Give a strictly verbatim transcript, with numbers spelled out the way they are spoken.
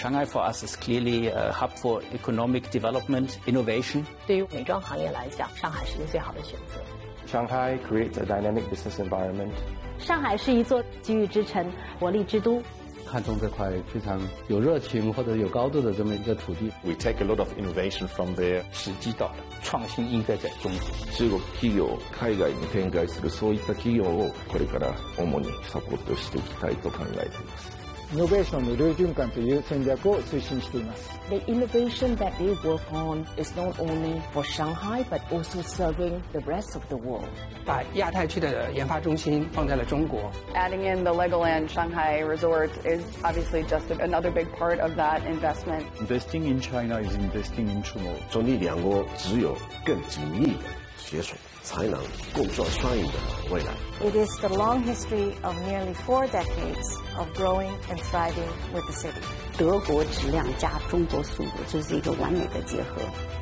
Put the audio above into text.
Shanghai for us is clearly a hub for economic development, innovation. 对于美妆行业来讲，上海是一个最好的选择。 Shanghai creates a dynamic business environment. 上海是一座机遇之城、活力之都。 看中这块非常有热情或者有高度的这么一个土地。 We take a lot of innovation from there. 时机到了，创新应该在中国。 中国企業、海外に展開するそういった企業をこれから主にサポートしていきたいと考えています。 イノベーションの両循環という戦略を推進しています。 The innovation that they work on is not only for Shanghai, but also serving the rest of the world. 把亚太区的研发中心放在了中国。 Adding in the Legoland Shanghai Resort is obviously just another big part of that investment. Investing in China is investing in tomorrow. 中立两国只有更紧密的携手，才能共创双赢的未来。 It is the long history of nearly four decades of growing and thriving with the city. 德国质量加中国速度，这是一个完美的结合。